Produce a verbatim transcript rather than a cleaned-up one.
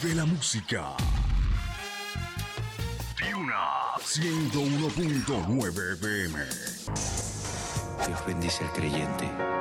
de la música. Tiuna ciento uno punto nueve F M. Dios bendice al creyente